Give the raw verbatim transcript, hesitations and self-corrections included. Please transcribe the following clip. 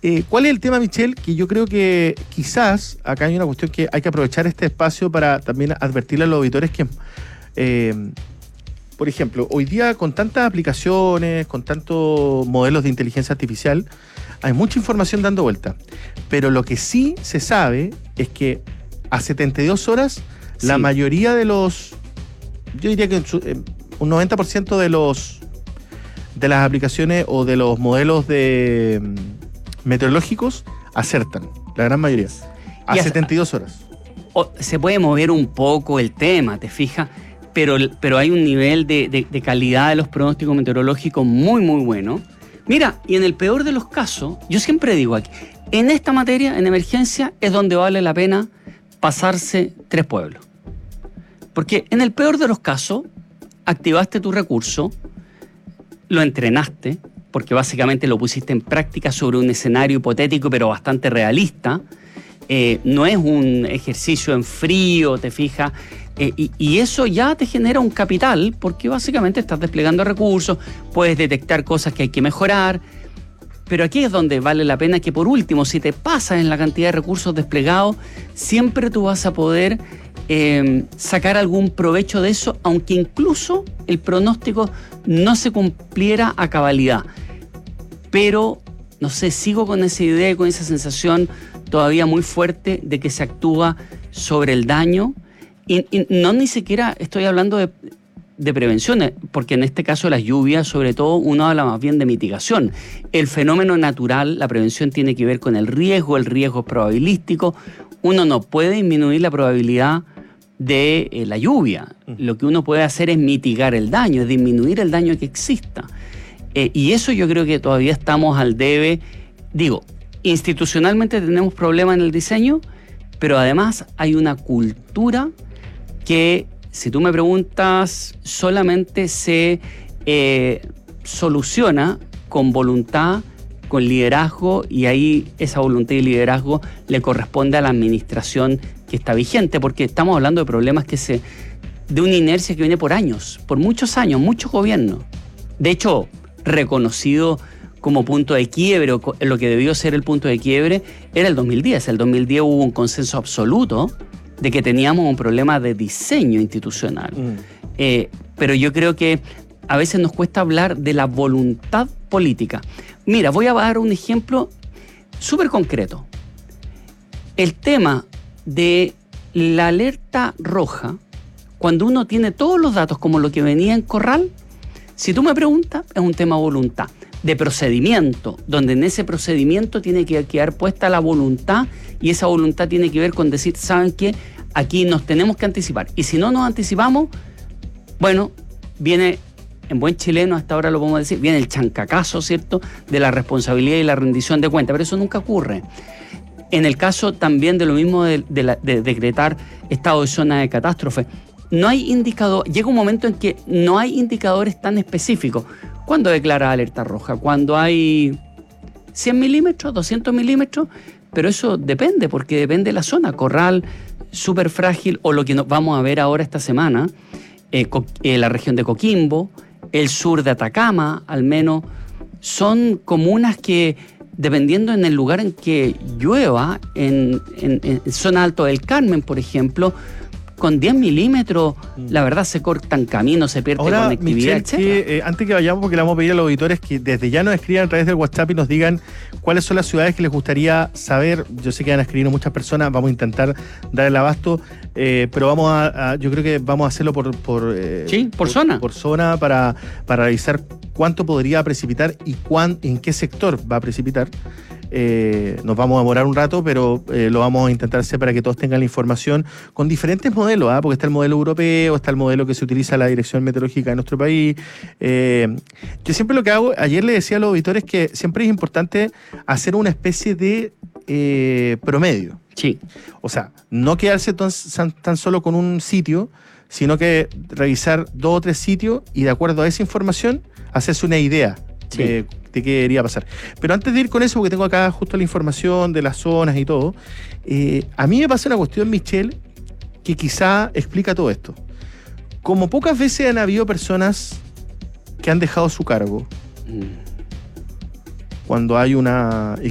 Eh, ¿Cuál es el tema, Michelle? Que yo creo que quizás acá hay una cuestión que hay que aprovechar este espacio para también advertirle a los auditores que, eh, por ejemplo, hoy día con tantas aplicaciones, con tantos modelos de inteligencia artificial, hay mucha información dando vuelta. Pero lo que sí se sabe es que a setenta y dos horas, sí, la mayoría de los, yo diría que un noventa por ciento de los de las aplicaciones o de los modelos de meteorológicos acertan, la gran mayoría, a setenta y dos horas. Se puede mover un poco el tema, ¿te fijas? Pero, pero hay un nivel de, de, de calidad de los pronósticos meteorológicos muy, muy bueno. Mira, y en el peor de los casos, yo siempre digo aquí, en esta materia, en emergencia, es donde vale la pena pasarse tres pueblos. Porque en el peor de los casos, activaste tu recurso, lo entrenaste, porque básicamente lo pusiste en práctica sobre un escenario hipotético, pero bastante realista. Eh, no es un ejercicio en frío, te fijas, eh, y, y eso ya te genera un capital, porque básicamente estás desplegando recursos, puedes detectar cosas que hay que mejorar, pero aquí es donde vale la pena que por último, si te pasas en la cantidad de recursos desplegados, siempre tú vas a poder eh, sacar algún provecho de eso, aunque incluso el pronóstico no se cumpliera a cabalidad. Pero, no sé, sigo con esa idea y con esa sensación todavía muy fuerte de que se actúa sobre el daño. Y, y no ni siquiera estoy hablando de, de prevención, porque en este caso las lluvias, sobre todo, uno habla más bien de mitigación. El fenómeno natural, la prevención tiene que ver con el riesgo, el riesgo es probabilístico. Uno no puede disminuir la probabilidad de eh, la lluvia. Lo que uno puede hacer es mitigar el daño, es disminuir el daño que exista. Eh, y eso yo creo que todavía estamos al debe. Digo, institucionalmente tenemos problemas en el diseño, pero además hay una cultura que, si tú me preguntas, solamente se eh, soluciona con voluntad, con liderazgo, y ahí esa voluntad y liderazgo le corresponde a la administración que está vigente, porque estamos hablando de problemas que se, de una inercia que viene por años, por muchos años, muchos gobiernos. De hecho, reconocido como punto de quiebre, o lo que debió ser el punto de quiebre, era el dos mil diez. El dos mil diez hubo un consenso absoluto de que teníamos un problema de diseño institucional. Mm. Eh, pero yo creo que a veces nos cuesta hablar de la voluntad política. Mira, voy a dar un ejemplo súper concreto. El tema de la alerta roja, cuando uno tiene todos los datos como lo que venía en Corral, si tú me preguntas, es un tema de voluntad, de procedimiento, donde en ese procedimiento tiene que quedar puesta la voluntad, y esa voluntad tiene que ver con decir, ¿saben qué? Aquí nos tenemos que anticipar. Y si no nos anticipamos, bueno, viene, en buen chileno, hasta ahora lo podemos decir, viene el chancacazo, ¿cierto?, de la responsabilidad y la rendición de cuentas, pero eso nunca ocurre. En el caso también de lo mismo de, de, la, de decretar estado de zona de catástrofe, no hay indicador, llega un momento en que no hay indicadores tan específicos. ¿Cuándo declara alerta roja? Cuando hay cien milímetros, doscientos milímetros, pero eso depende, porque depende de la zona. Corral, súper frágil, o lo que nos vamos a ver ahora esta semana, eh, Co- eh, la región de Coquimbo, el sur de Atacama, al menos, son comunas que, dependiendo en el lugar en que llueva, en, en, en zona alto del Carmen, por ejemplo, con diez milímetros, la verdad, se cortan caminos, se pierde Ahora, conectividad, Michelle, que, eh, antes que vayamos, porque le vamos a pedir a los auditores que desde ya nos escriban a través del WhatsApp y nos digan cuáles son las ciudades que les gustaría saber. Yo sé que van a escribir muchas personas, vamos a intentar dar el abasto, eh, pero vamos a, a, yo creo que vamos a hacerlo por, por, eh, sí, por, por zona. Por zona para, para revisar cuánto podría precipitar y cuán, en qué sector va a precipitar. Eh, nos vamos a demorar un rato, pero eh, lo vamos a intentar hacer para que todos tengan la información con diferentes modelos, ¿eh? Porque está el modelo europeo, está el modelo que se utiliza en la Dirección Meteorológica de nuestro país. Eh, yo siempre lo que hago, ayer le decía a los auditores que siempre es importante hacer una especie de eh, promedio. Sí. O sea, no quedarse tan, tan solo con un sitio, sino que revisar dos o tres sitios y de acuerdo a esa información hacerse una idea. Sí. De, de qué debería pasar. Pero antes de ir con eso, porque tengo acá justo la información de las zonas y todo, eh, a mí me pasa una cuestión, Michelle, que quizá explica todo esto. Como pocas veces han habido personas que han dejado su cargo mm. cuando hay una